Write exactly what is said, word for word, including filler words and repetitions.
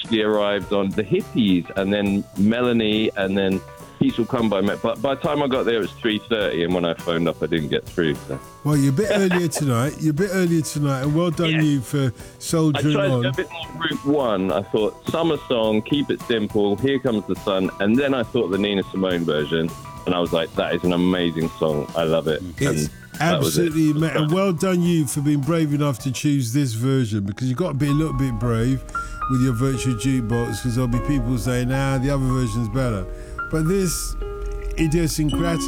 eventually arrived on the Hippies, and then Melanie, and then Peace Will Come by Me. But by the time I got there, it was three thirty, and when I phoned up, I didn't get through. So. Well, you're a bit earlier tonight. You're a bit earlier tonight, and well done Yeah. you for I soldiering tried on. to go a bit more Route One. I thought summer song, keep it simple. Here Comes the Sun, and then I thought the Nina Simone version, and I was like, that is an amazing song. I love it. It's and that was it. absolutely amazing. And well done you for being brave enough to choose this version, because you've got to be a little bit brave with your virtual jukebox, because there'll be people saying, ah, the other version's better. But this idiosyncratic